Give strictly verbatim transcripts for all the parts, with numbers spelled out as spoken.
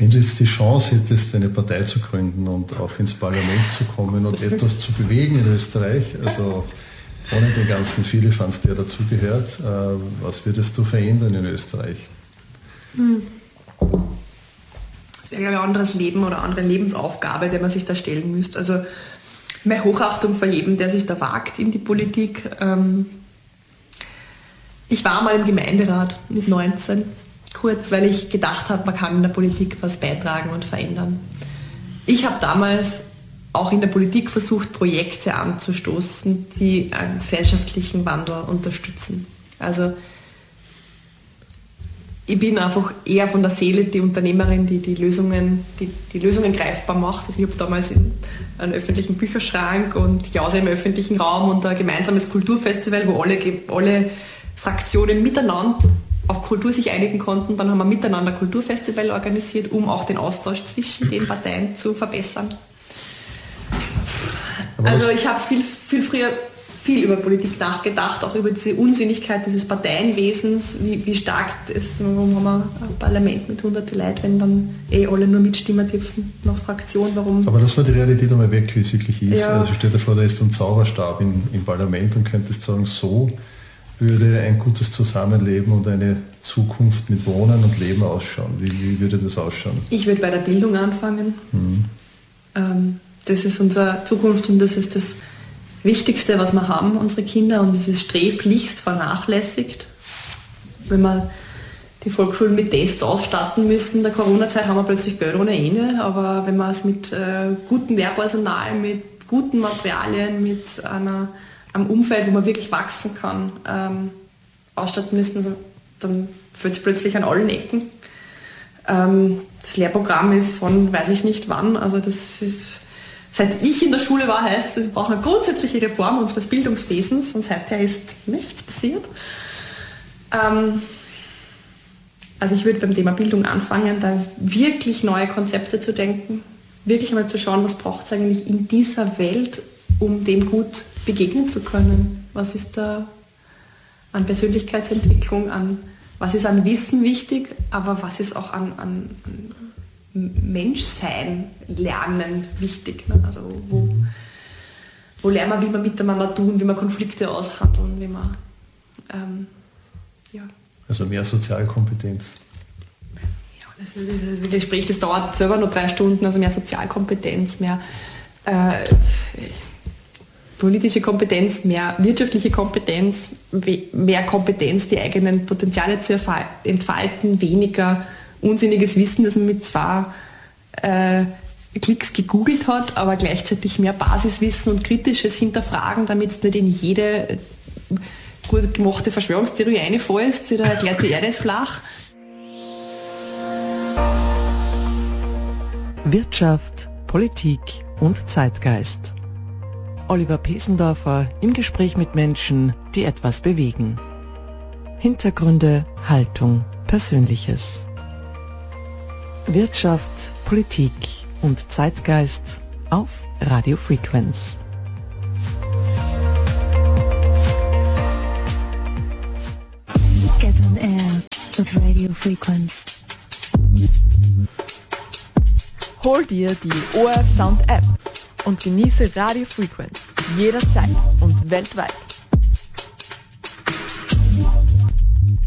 Wenn du jetzt die Chance hättest, eine Partei zu gründen und auch ins Parlament zu kommen und etwas zu bewegen in Österreich, also ohne den ganzen Firlefanz, der dazugehört, was würdest du verändern in Österreich? Hm. Das wäre, glaube ich, ein anderes Leben oder eine andere Lebensaufgabe, der man sich da stellen müsste. Also meine Hochachtung vor jedem, der sich da wagt in die Politik. Ich war mal im Gemeinderat mit neunzehn, kurz, weil ich gedacht habe, man kann in der Politik was beitragen und verändern. Ich habe damals auch in der Politik versucht, Projekte anzustoßen, die einen gesellschaftlichen Wandel unterstützen. Also ich bin einfach eher von der Seele die Unternehmerin, die die Lösungen, die, die Lösungen greifbar macht. Also ich habe damals in einen öffentlichen Bücherschrank und Jause im öffentlichen Raum und ein gemeinsames Kulturfestival, wo alle, alle Fraktionen miteinander auf Kultur sich einigen konnten. Dann haben wir miteinander ein Kulturfestival organisiert, um auch den Austausch zwischen den Parteien zu verbessern. Also ich habe viel, viel früher viel über Politik nachgedacht, auch über diese Unsinnigkeit dieses Parteienwesens, wie, wie stark ist, warum haben wir ein Parlament mit hunderten Leuten, wenn dann eh alle nur mitstimmen dürfen nach Fraktion, warum... Aber das war die Realität einmal weg, wie es wirklich ist. Ja. Also stell dir vor, da ist ein Zauberstab im, im Parlament und könntest sagen, so würde ein gutes Zusammenleben und eine Zukunft mit Wohnen und Leben ausschauen. Wie, wie würde das ausschauen? Ich würde bei der Bildung anfangen. Mhm. Ähm, das ist unsere Zukunft und das ist das Wichtigste, was wir haben, unsere Kinder, und es ist sträflichst vernachlässigt. Wenn wir die Volksschulen mit Tests ausstatten müssen, in der Corona-Zeit haben wir plötzlich Geld ohne Ende, aber wenn wir es mit äh, gutem Lehrpersonal, mit guten Materialien, mit einer, einem Umfeld, wo man wirklich wachsen kann, ähm, ausstatten müssen, dann fällt es plötzlich an allen Ecken. Ähm, das Lehrprogramm ist von weiß ich nicht wann, also das ist... Seit ich in der Schule war, heißt es, wir brauchen eine grundsätzliche Reform unseres Bildungswesens und seither ist nichts passiert. Ähm, also ich würde beim Thema Bildung anfangen, da wirklich neue Konzepte zu denken, wirklich mal zu schauen, was braucht es eigentlich in dieser Welt, um dem gut begegnen zu können. Was ist da an Persönlichkeitsentwicklung, an was ist an Wissen wichtig, aber was ist auch an, an, an Menschsein, Lernen wichtig. Ne? Also wo, wo lernen wir, wie wir miteinander tun, wie wir Konflikte aushandeln, wie wir, ähm, ja. Also mehr Sozialkompetenz. Ja, das ist, das ist ein Gespräch, das dauert selber nur drei Stunden, also mehr Sozialkompetenz, mehr äh, politische Kompetenz, mehr wirtschaftliche Kompetenz, mehr Kompetenz, die eigenen Potenziale zu entfalten, weniger unsinniges Wissen, das man mit zwei äh, Klicks gegoogelt hat, aber gleichzeitig mehr Basiswissen und kritisches Hinterfragen, damit es nicht in jede äh, gut gemachte Verschwörungstheorie reinfällst, die da erklärt, die Erde ist flach. Wirtschaft, Politik und Zeitgeist. Oliver Pesendorfer im Gespräch mit Menschen, die etwas bewegen. Hintergründe, Haltung, Persönliches. Wirtschaft, Politik und Zeitgeist auf Radio Frequenz. Get on air with Radio Frequenz. Hol dir die O R F Sound App und genieße Radio Frequenz jederzeit und weltweit.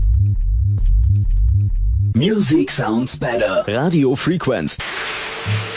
Music sounds better. Radio Frequenz.